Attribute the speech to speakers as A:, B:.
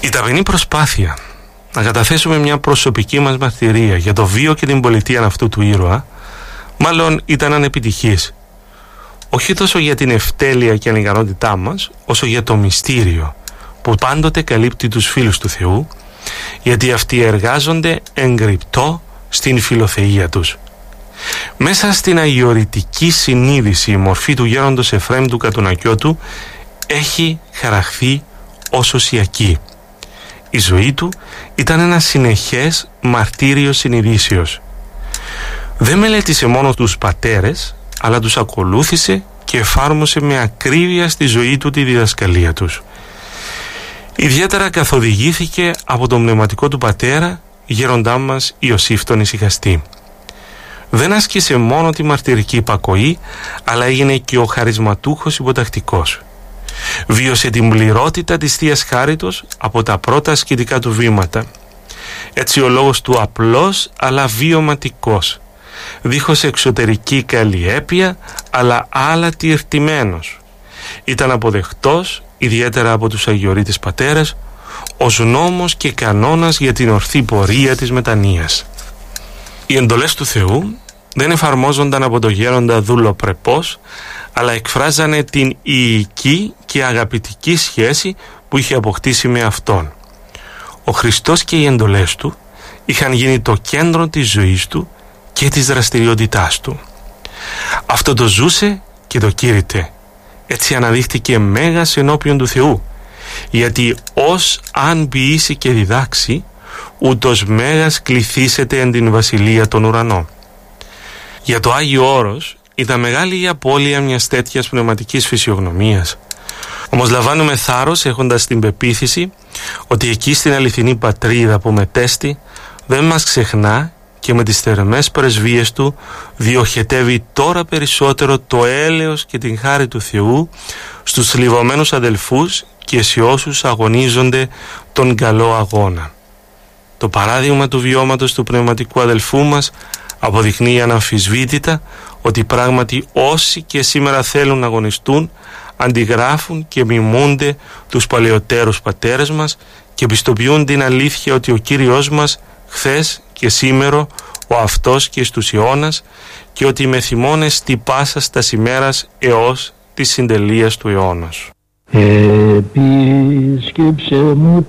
A: Η ταπεινή προσπάθεια να καταθέσουμε μια προσωπική μας μαρτυρία για το βίο και την πολιτεία αυτού του ήρωα μάλλον ήταν ανεπιτυχής, όχι τόσο για την ευτέλεια και ανικανότητά μας, όσο για το μυστήριο που πάντοτε καλύπτει τους φίλους του Θεού, γιατί αυτοί εργάζονται εγκρυπτό στην φιλοθεΐα τους. Μέσα στην αγιορητική συνείδηση η μορφή του γέροντος Εφραίμ του Κατουνακιώτου έχει χαραχθεί ως οσιακή. Η ζωή του ήταν ένα συνεχές μαρτύριο συνειδήσεως. Δεν μελέτησε μόνο τους πατέρες, αλλά τους ακολούθησε και εφάρμοσε με ακρίβεια στη ζωή του τη διδασκαλία τους. Ιδιαίτερα καθοδηγήθηκε από τον πνευματικό του πατέρα, γέροντά μας Ιωσήφ τον Ησυχαστή. Δεν άσκησε μόνο τη μαρτυρική υπακοή, αλλά έγινε και ο χαρισματούχος υποτακτικός. Βίωσε την πληρότητα της Θείας Χάριτος από τα πρώτα ασκητικά του βήματα. Έτσι ο λόγος του απλός αλλά βιωματικός, δίχως εξωτερική καλλιέπεια αλλά άλατη ερτημένος. Ήταν αποδεκτός ιδιαίτερα από τους αγιορείτες πατέρες ως νόμος και κανόνας για την ορθή πορεία της μετανοίας. Οι εντολές του Θεού δεν εφαρμόζονταν από το γέροντα δούλο-πρεπός, αλλά εκφράζανε την ιική και αγαπητική σχέση που είχε αποκτήσει με Αυτόν. Ο Χριστός και οι εντολές Του είχαν γίνει το κέντρο της ζωής Του και της δραστηριότητάς Του. Αυτό το ζούσε και το κήρυτε. Έτσι αναδείχθηκε μέγας ενώπιον του Θεού, γιατί ως αν ποιήσει και διδάξει, ούτως μέγας κληθήσεται εν την βασιλεία των ουρανών. Για το Άγιο Όρος ήταν μεγάλη η απώλεια μιας τέτοιας πνευματικής φυσιογνωμίας. Όμως λαμβάνουμε θάρρος έχοντας την πεποίθηση ότι εκεί στην αληθινή πατρίδα που μετέστη δεν μας ξεχνά και με τις θερμές πρεσβείες Του διοχετεύει τώρα περισσότερο το έλεος και την χάρη του Θεού στους θλιβωμένους αδελφούς και σε όσους αγωνίζονται τον καλό αγώνα. Το παράδειγμα του βιώματος του πνευματικού αδελφού μας αποδεικνύει αναμφισβήτητα ότι πράγματι όσοι και σήμερα θέλουν να αγωνιστούν αντιγράφουν και μιμούνται τους παλαιότερους πατέρες μας και πιστοποιούν την αλήθεια ότι ο Κύριος μας χθες και σήμερα ο αυτός και στους αιώνας και ότι με θυμώνες τι πάσας τας ημέρας έως της συντελείας του αιώνος.
B: Επίσκεψε μου